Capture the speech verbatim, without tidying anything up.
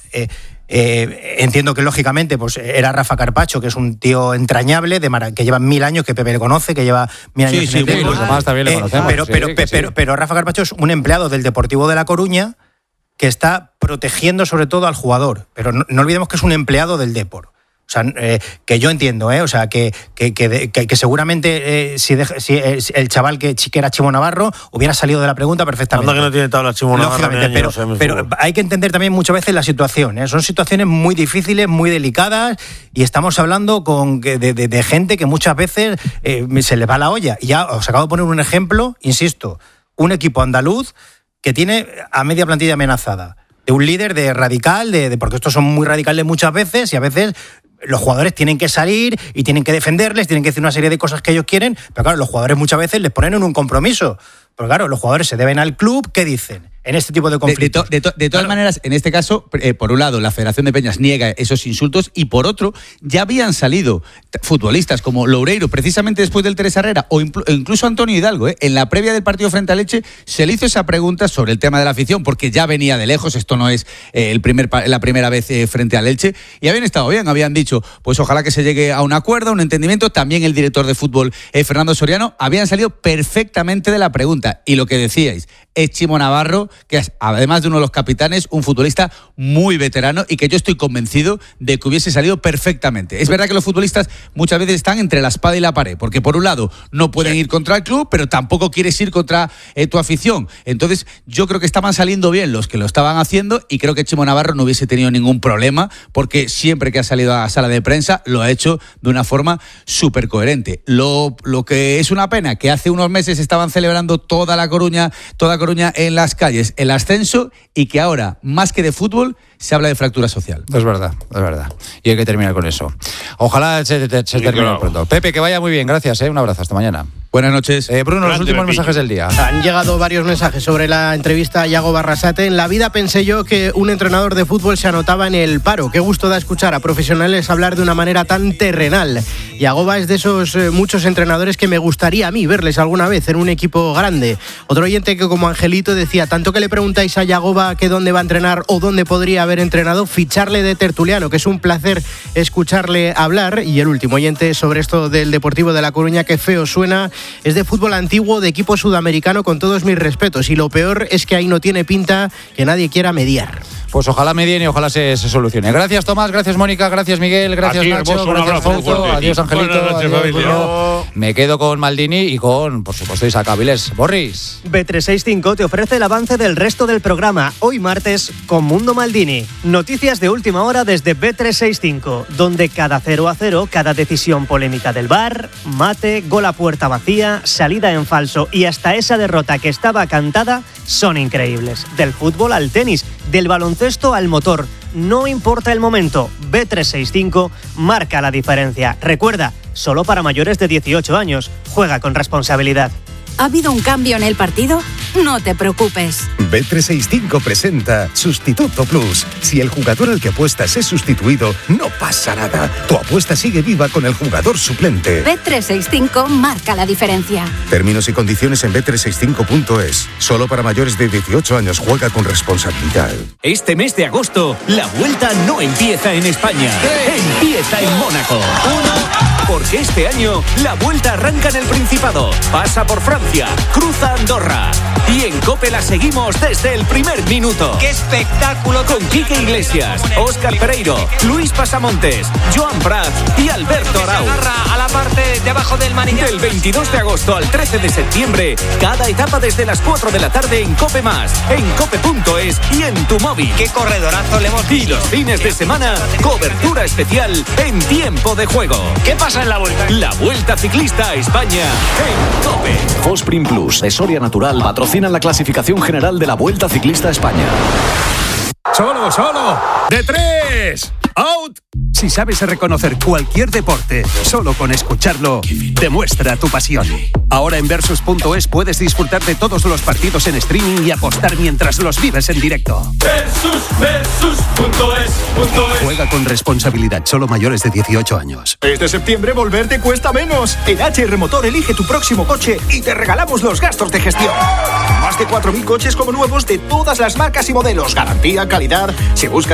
Eh, Eh, entiendo que lógicamente pues era Rafa Carpaccio, que es un tío entrañable de Mara, que lleva mil años, que Pepe le conoce, que lleva mil años. Sí, sí, sí, los demás también le conocemos. Eh, pero, sí, pero, sí, pero, sí. pero Rafa Carpaccio es un empleado del Deportivo de La Coruña que está protegiendo sobre todo al jugador. Pero no, no olvidemos que es un empleado del Depor. O sea, eh, que yo entiendo, ¿eh? O sea, que, que, que, que, que seguramente eh, si, deja, si eh, el chaval que, que era Chimo Navarro hubiera salido de la pregunta perfectamente. Anda que no tiene tabla Chimo Navarro. Lógicamente, pero, años, pero hay que entender también muchas veces la situación, ¿eh? Son situaciones muy difíciles, muy delicadas, y estamos hablando con de, de, de gente que muchas veces eh, se les va la olla. Y ya os acabo de poner un ejemplo, insisto, un equipo andaluz que tiene a media plantilla amenazada, de un líder de radical, de, de porque estos son muy radicales muchas veces, y a veces los jugadores tienen que salir y tienen que defenderles, tienen que decir una serie de cosas que ellos quieren, pero claro, los jugadores muchas veces les ponen en un compromiso. Pero claro, los jugadores se deben al club, ¿qué dicen en este tipo de conflictos? De, de, to, de, to, de todas claro. maneras, en este caso, eh, por un lado, la Federación de Peñas niega esos insultos y por otro, ya habían salido futbolistas como Loureiro, precisamente después del Teresa Herrera, o incluso Antonio Hidalgo, eh, en la previa del partido frente a Leche, se le hizo esa pregunta sobre el tema de la afición, porque ya venía de lejos, esto no es eh, el primer, la primera vez eh, frente a Leche, y habían estado bien, habían dicho, pues ojalá que se llegue a un acuerdo, a un entendimiento. También el director de fútbol, eh, Fernando Soriano, habían salido perfectamente de la pregunta, y lo que decía es Chimo Navarro, que es, además de uno de los capitanes, un futbolista muy veterano y que yo estoy convencido de que hubiese salido perfectamente. Es verdad que los futbolistas muchas veces están entre la espada y la pared, porque por un lado no pueden sí. ir contra el club, pero tampoco quieres ir contra eh, tu afición. Entonces yo creo que estaban saliendo bien los que lo estaban haciendo y creo que Chimo Navarro no hubiese tenido ningún problema, porque siempre que ha salido a la sala de prensa lo ha hecho de una forma súper coherente. Lo, lo que es una pena, que hace unos meses estaban celebrando toda La Coruña, toda Coruña en las calles, el ascenso, y que ahora, más que de fútbol, se habla de fractura social. Es verdad, es verdad. Y hay que terminar con eso. Ojalá se, se, se sí, termine claro. pronto. Pepe, que vaya muy bien, gracias, ¿eh? Un abrazo, hasta mañana. Buenas noches. Eh, Bruno, Grande los últimos mensajes del día. Han llegado varios mensajes sobre la entrevista a Yago Barrasate. En la vida pensé yo que un entrenador de fútbol se anotaba en el paro. Qué gusto da escuchar a profesionales hablar de una manera tan terrenal. Yagoba es de esos eh, muchos entrenadores que me gustaría a mí verles alguna vez en un equipo grande. Otro oyente que como Angelito decía, tanto que le preguntáis a Yagoba que dónde va a entrenar o dónde podría haber entrenado, ficharle de tertuliano, que es un placer escucharle hablar. Y el último oyente sobre esto del Deportivo de La Coruña, que feo suena, es de fútbol antiguo, de equipo sudamericano, con todos mis respetos, y lo peor es que ahí no tiene pinta que nadie quiera mediar. Pues ojalá medien y ojalá se, se solucione. Gracias, Tomás, gracias, Mónica, gracias, Miguel, gracias, ti, Nacho, hermoso, gracias, Fausto, adiós, Angelito, noches, adiós, Julio. Me quedo con Maldini y con, por supuesto, Isaac Avilés. Borris. B trescientos sesenta y cinco te ofrece el avance del resto del programa, hoy martes, con Mundo Maldini. Noticias de última hora desde B trescientos sesenta y cinco, donde cada cero a cero, cada decisión polémica del V A R, mate, gol a puerta vacía, salida en falso y hasta esa derrota que estaba cantada, son increíbles. Del fútbol al tenis, del baloncesto al motor, no importa el momento, B trescientos sesenta y cinco marca la diferencia. Recuerda, solo para mayores de dieciocho años, juega con responsabilidad. ¿Ha habido un cambio en el partido? No te preocupes. B trescientos sesenta y cinco presenta Sustituto Plus. Si el jugador al que apuestas es sustituido, no pasa nada. Tu apuesta sigue viva con el jugador suplente. B trescientos sesenta y cinco marca la diferencia. Términos y condiciones en B trescientos sesenta y cinco punto es. Solo para mayores de dieciocho años, juega con responsabilidad. Este mes de agosto, la vuelta no empieza en España. Empieza en Mónaco. Uno, porque este año la vuelta arranca en el Principado. Pasa por Francia, cruza Andorra. Y en COPE la seguimos desde el primer minuto. ¡Qué espectáculo! Con Quique Iglesias, Óscar Pereiro, Luis Pasamontes, Joan Prat y Alberto Arau. Se agarra a la parte de abajo del manillar. Del veintidós de agosto al trece de septiembre, cada etapa desde las cuatro de la tarde en COPE Más, en cope punto es y en tu móvil. ¡Qué corredorazo le hemos visto! Y los fines de semana, cobertura especial en tiempo de juego. ¿Qué pasa en la vuelta? La Vuelta Ciclista a España en COPE. Fosprin Plus, de Soria Natural, patrocina la clasificación general de la Vuelta Ciclista a España. ¡Solo, solo! ¡De tres! ¡Out! Si sabes reconocer cualquier deporte, solo con escucharlo, demuestra tu pasión. Ahora en Versus punto es puedes disfrutar de todos los partidos en streaming y apostar mientras los vives en directo. Versus, Versus punto es, punto es. Juega con responsabilidad, solo mayores de dieciocho años. Este septiembre volver te cuesta menos. En H R Motor elige tu próximo coche y te regalamos los gastos de gestión. Más de cuatro mil coches como nuevos de todas las marcas y modelos. Garantía, calidad. Si buscas